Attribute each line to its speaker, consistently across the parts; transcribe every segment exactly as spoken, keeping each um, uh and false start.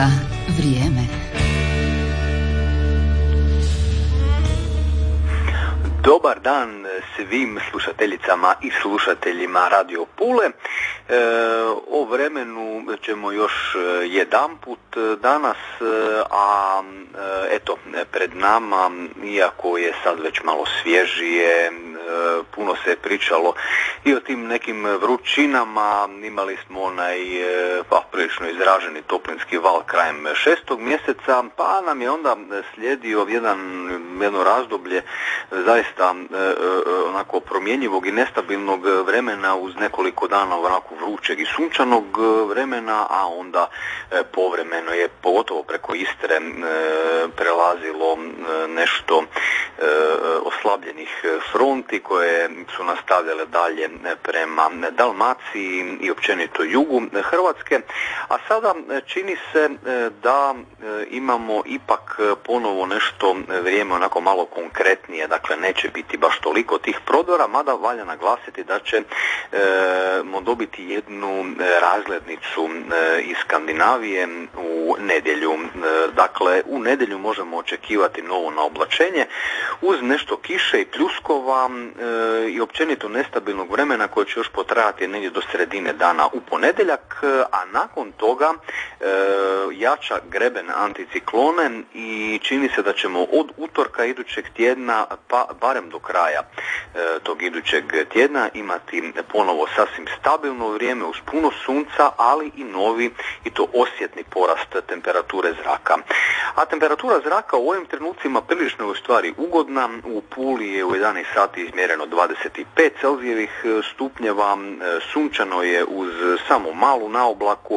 Speaker 1: Rubrika Vrijeme.
Speaker 2: Dobar dan svim slušateljicama i slušateljima Radio Pule. E, o vremenu ćemo još jedanput danas, a eto, pred nama, iako je sad već malo svježije, puno se je pričalo i o tim nekim vrućinama, imali smo onaj pa prilično izraženi toplinski val krajem šestog mjeseca, pa nam je onda slijedio jedan, jedno razdoblje zaista onako promjenjivog i nestabilnog vremena uz nekoliko dana onako vrućeg i sunčanog vremena, a onda povremeno je pogotovo preko Istre prelazilo nešto oslabljenih fronti koje su nastavljale dalje prema Dalmaciji i općenito jugu Hrvatske, a sada čini se da imamo ipak ponovo nešto vrijeme onako malo konkretnije, dakle neće biti baš toliko tih prodora, mada valja naglasiti da ćemo dobiti jednu razglednicu iz Skandinavije u nedjelju. Dakle, u nedjelju možemo očekivati novo naoblačenje uz nešto kiše i pljuskova i općenito nestabilnog vremena koje će još potrajati negdje do sredine dana u ponedjeljak, a nakon toga jača greben anticiklone i čini se da ćemo od utorka idućeg tjedna pa barem do kraja tog idućeg tjedna imati ponovo sasvim stabilno vrijeme uz puno sunca, ali i novi i to osjetni porast temperature zraka. A temperatura zraka u ovim trenucima prilično je u stvari ugodna. U Puli je u jedanaest sati izmjereno dvadeset pet Celzijevih stupnjeva, sunčano je uz samo malu naoblaku,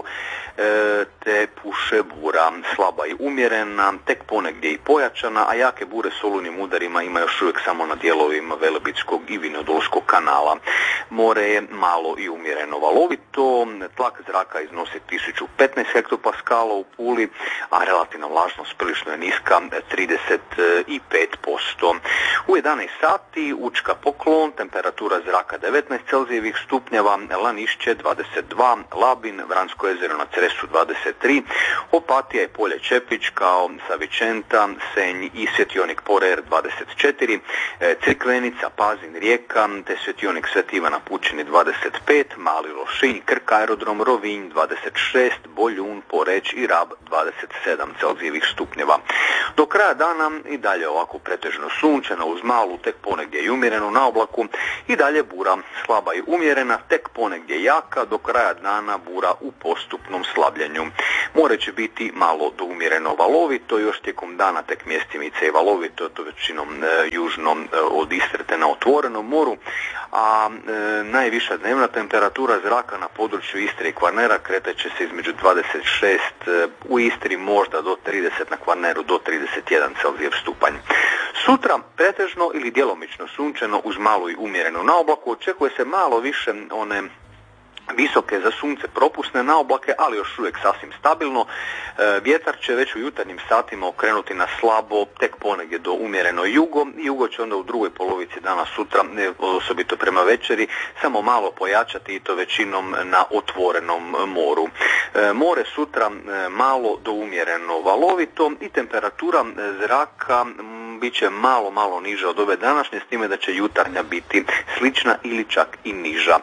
Speaker 2: te puše bura slaba i umjerena, tek ponegdje i pojačana, a jake bure s olujnim udarima ima još uvijek samo na dijelovima Velebitskog i Vinodolskog kanala. More je malo i umjereno valovito, tlak zraka iznosi tisuću petnaest hektopaskala u Puli, a relativna vlažnost prilično je niska, trideset pet posto. U jedanaest sati Učka Poklon, temperatura zraka devetnaest Celzijevih stupnjeva, Lanišće dvadeset dva, Labin, Vransko jezero na Cresu dvadeset tri, Opatija i Polje Čepić kao Savičenta, Senj i Svjetionik Porer dvadeset četiri, Crikvenica, Pazin, Rijeka, te Svjetionik Sveti Ivan na Pučini dvadeset pet, Mali Lošinj, Krk aerodrom, Rovinj dvadeset šest, Boljun, Poreć i Rab dvadeset sedam Celzijevih stupnjeva. Do kraja dana i dalje ovako pretežno sunčano uz malu, tek ponegdje i umjerenu naoblaku, i dalje bura slaba i umjerena, tek ponegdje jaka, do kraja dana bura u postupnom slabljenju. More će biti malo do umjereno valovito, još tijekom dana tek mjestimice i valovito, to većinom e, južno e, od Istre te na otvorenom moru, a e, najviša dnevna temperatura zraka na području Istre i Kvarnera kretat će se između dvadeset šest e, u Istri, možda do trideset, na Kvarneru do trideset jedan Celzijev stupanj. Sutra pretežno ili djelomično sunčano uz malu i umjerenu naoblaku, očekuje se malo više one visoke za sunce propusne naoblake, ali još uvijek sasvim stabilno. E, vjetar će već u jutarnjim satima okrenuti na slabo, tek ponegdje do umjereno jugo. Jugo će onda u drugoj polovici dana sutra, osobito prema večeri, samo malo pojačati i to većinom na otvorenom moru. E, more sutra e, malo do umjereno valovito i temperatura zraka bit će malo, malo niža od ove današnje, s time da će jutarnja biti slična ili čak i niža.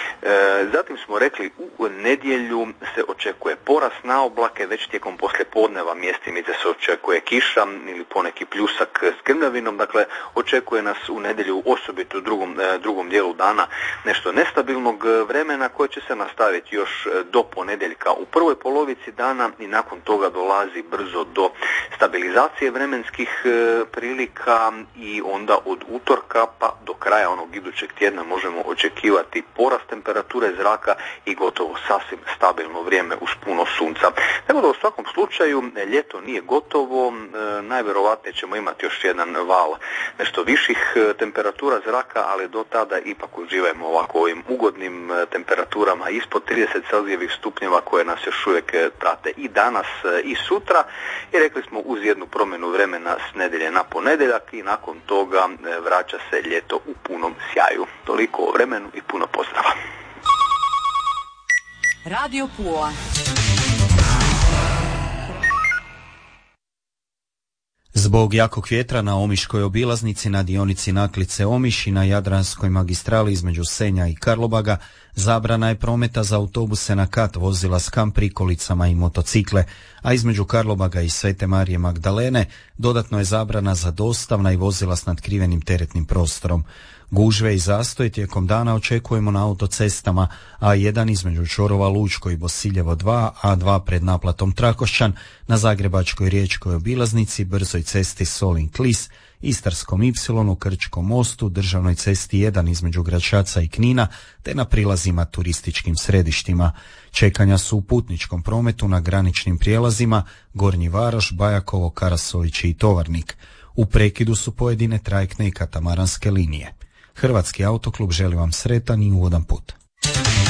Speaker 2: E, zatim smo rekli, u nedjelju se očekuje porast naoblake, već tijekom poslijepodneva mjestimice se očekuje kiša ili poneki pljusak s grmljavinom, dakle očekuje nas u nedjelju, osobito u drugom, drugom dijelu dana, nešto nestabilnog vremena koje će se nastaviti još do ponedjeljka u prvoj polovici dana i nakon toga dolazi brzo do stabilizacije vremenskih prilika i onda od utorka pa do kraja onog idućeg tjedna možemo očekivati porast temperature zraka i gotovo sasvim stabilno vrijeme uz puno sunca. Tako da u svakom slučaju ljeto nije gotovo, e, najvjerovatnije ćemo imati još jedan val nešto viših temperatura zraka, ali do tada ipak uživajmo ovako ovim ugodnim temperaturama ispod trideset Celzijevih stupnjeva koje nas još uvijek prate i danas i sutra, i rekli smo uz jednu promjenu vremena s nedjelje na ponedjeljak i nakon toga vraća se ljeto u punom sjaju. Toliko o vremenu i puno pozdrava.
Speaker 1: Radio Pula. Zbog jakog vjetra na Omiškoj obilaznici na dionici Naklice Omiš i na Jadranskoj magistrali između Senja i Karlobaga zabrana je prometa za autobuse na kat, vozila s kamp prikolicama i motocikle, a između Karlobaga i Svete Marije Magdalene dodatno je zabrana za dostavna i vozila s natkrivenim teretnim prostorom. Gužve i zastoj tijekom dana očekujemo na autocestama A jedan između čvorova Lučko i Bosiljevo dva, A dva pred naplatom Trakošćan, na Zagrebačkoj riječkoj obilaznici, brzoj cesti Solin-Klis, Istarskom Y, Krčkom mostu, državnoj cesti jedan između Gračaca i Knina, te na prilazima turističkim središtima. Čekanja su u putničkom prometu na graničnim prijelazima Gornji Varoš, Bajakovo, Karasovići i Tovarnik. U prekidu su pojedine trajektne i katamaranske linije. Hrvatski autoklub želi vam sretan i ugodan put.